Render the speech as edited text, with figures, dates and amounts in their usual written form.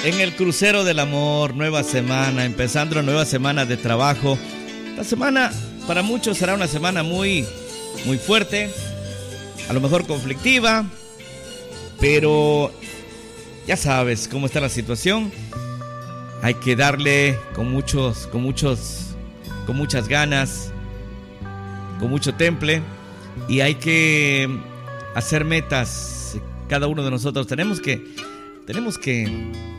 en el crucero del amor, nueva semana, empezando una nueva semana de trabajo. La semana para muchos será una semana muy fuerte, a lo mejor conflictiva, pero ya sabes cómo está la situación. Hay que darle con muchas ganas, con mucho temple, y hay que hacer metas. Cada uno de nosotros tenemos que